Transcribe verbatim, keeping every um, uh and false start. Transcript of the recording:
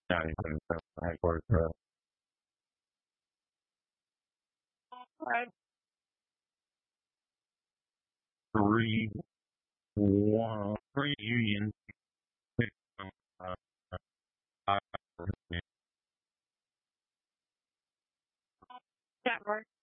Yeah, you can set the headquarters for five, three, one, three Union, six, uh, five, That works.